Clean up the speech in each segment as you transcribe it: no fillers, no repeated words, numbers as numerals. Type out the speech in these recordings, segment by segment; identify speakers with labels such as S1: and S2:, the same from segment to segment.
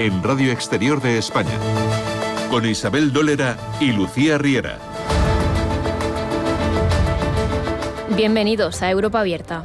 S1: en Radio Exterior de España, con Isabel Dólera y Lucía Riera.
S2: Bienvenidos a Europa Abierta.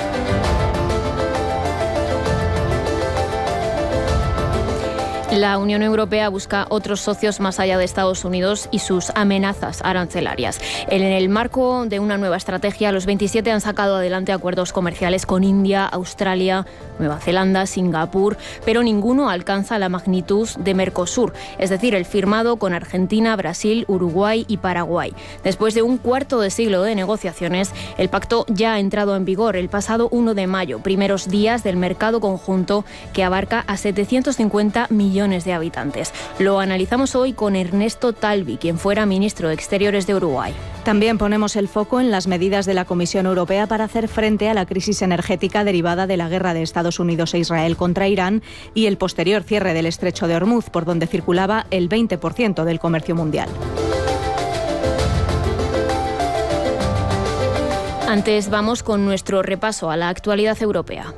S2: La Unión Europea busca otros socios más allá de Estados Unidos y sus amenazas arancelarias. En el marco de una nueva estrategia, los 27 han sacado adelante acuerdos comerciales con India, Australia, Nueva Zelanda, Singapur, pero ninguno alcanza la magnitud de Mercosur, es decir, el firmado con Argentina, Brasil, Uruguay y Paraguay. Después de un cuarto de siglo de negociaciones, el pacto ya ha entrado en vigor el pasado 1 de mayo, primeros días del mercado conjunto que abarca a 750 millones de habitantes. Lo analizamos hoy con Ernesto Talvi, quien fuera ministro de Exteriores de Uruguay.
S3: También ponemos el foco en las medidas de la Comisión Europea para hacer frente a la crisis energética derivada de la guerra de Estados Unidos e Israel contra Irán y el posterior cierre del Estrecho de Hormuz, por donde circulaba el 20% del comercio mundial.
S2: Antes vamos con nuestro repaso a la actualidad europea.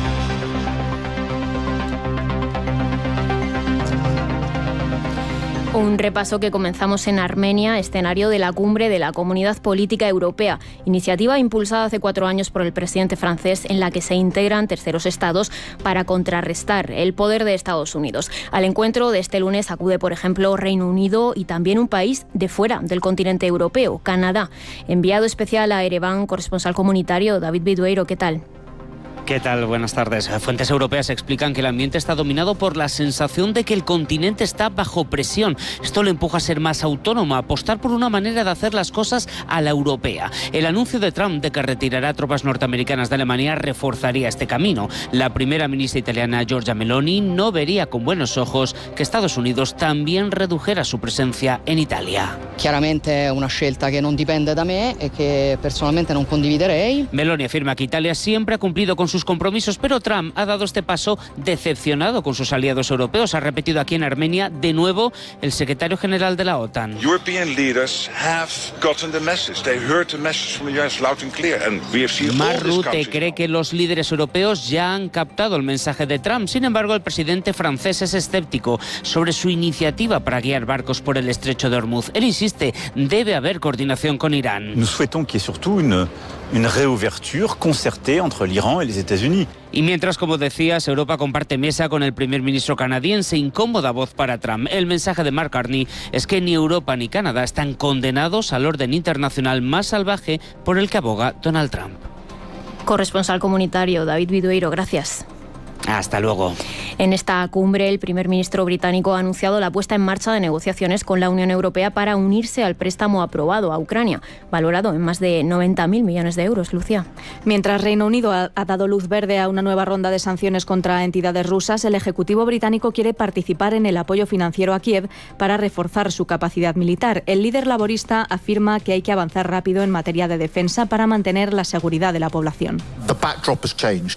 S2: Un repaso que comenzamos en Armenia, escenario de la cumbre de la Comunidad Política Europea, iniciativa impulsada hace 4 años por el presidente francés en la que se integran terceros estados para contrarrestar el poder de Estados Unidos. Al encuentro de este lunes acude, por ejemplo, Reino Unido y también un país de fuera del continente europeo, Canadá. Enviado especial a Ereván, corresponsal comunitario, David Bidueiro, ¿qué tal?
S4: ¿Qué tal? Buenas tardes. Fuentes europeas explican que el ambiente está dominado por la sensación de que el continente está bajo presión. Esto le empuja a ser más autónomo, a apostar por una manera de hacer las cosas a la europea. El anuncio de Trump de que retirará tropas norteamericanas de Alemania reforzaría este camino. La primera ministra italiana, Giorgia Meloni, no vería con buenos ojos que Estados Unidos también redujera su presencia en Italia.
S5: Claramente es una scelta que no depende de mí y que personalmente no condividerei.
S4: Meloni afirma que Italia siempre ha cumplido con sus compromisos, pero Trump ha dado este paso decepcionado con sus aliados europeos. Ha repetido aquí en Armenia de nuevo el secretario general de la OTAN. Mark Rutte cree que los líderes europeos ya han captado el mensaje de Trump. Sin embargo, el presidente francés es escéptico sobre su iniciativa para guiar barcos por el Estrecho de Hormuz. Él insiste, debe haber coordinación con Irán.
S6: Nous souhaitons qu'il y ait surtout une réouverture concertée entre l'Iran et les États-Unis.
S4: Y mientras, como decías, Europa comparte mesa con el primer ministro canadiense, incómoda voz para Trump. El mensaje de Mark Carney es que ni Europa ni Canadá están condenados al orden internacional más salvaje por el que aboga Donald Trump.
S2: Corresponsal comunitario David Bidueiro, gracias.
S4: Hasta luego.
S2: En esta cumbre, el primer ministro británico ha anunciado la puesta en marcha de negociaciones con la Unión Europea para unirse al préstamo aprobado a Ucrania, valorado en más de 90.000 millones de euros, Lucía.
S3: Mientras Reino Unido ha dado luz verde a una nueva ronda de sanciones contra entidades rusas, el Ejecutivo británico quiere participar en el apoyo financiero a Kiev para reforzar su capacidad militar. El líder laborista afirma que hay que avanzar rápido en materia de defensa para mantener la seguridad de la población.
S7: The backdrop has changed.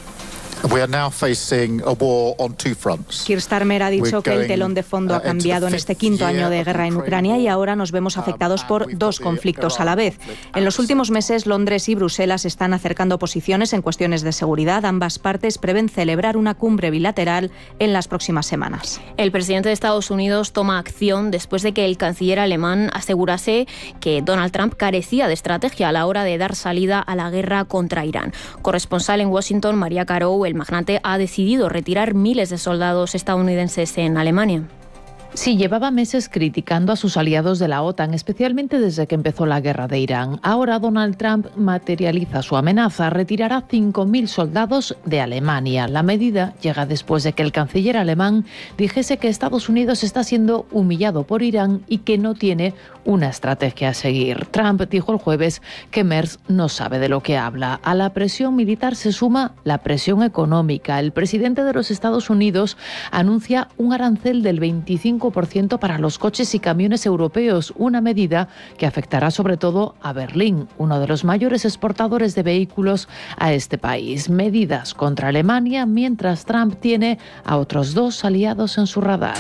S7: We are now facing a war on two fronts.
S3: Keir Starmer ha dicho que el telón de fondo ha cambiado en este 5.º año de guerra en Ucrania y ahora nos vemos afectados por 2 conflictos a la vez. En los últimos meses, Londres y Bruselas están acercando posiciones en cuestiones de seguridad. Ambas partes prevén celebrar una cumbre bilateral en las próximas semanas.
S2: El presidente de Estados Unidos toma acción después de que el canciller alemán asegurase que Donald Trump carecía de estrategia a la hora de dar salida a la guerra contra Irán. Corresponsal en Washington, María Caro, el magnate ha decidido retirar miles de soldados estadounidenses en Alemania.
S8: Sí, llevaba meses criticando a sus aliados de la OTAN, especialmente desde que empezó la guerra de Irán. Ahora Donald Trump materializa su amenaza, retirará 5.000 soldados de Alemania. La medida llega después de que el canciller alemán dijese que Estados Unidos está siendo humillado por Irán y que no tiene una estrategia a seguir. Trump dijo el jueves que Merz no sabe de lo que habla. A la presión militar se suma la presión económica. El presidente de los Estados Unidos anuncia un arancel del 25% para los coches y camiones europeos, una medida que afectará sobre todo a Berlín, uno de los mayores exportadores de vehículos a este país. Medidas contra Alemania, mientras Trump tiene a otros 2 aliados en su radar.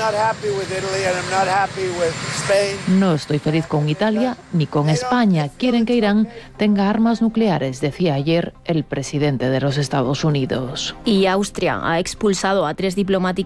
S8: No estoy feliz con Italia ni con España. Quieren que Irán tenga armas nucleares, decía ayer el presidente de los Estados Unidos.
S2: Y Austria ha expulsado a 3 diplomáticos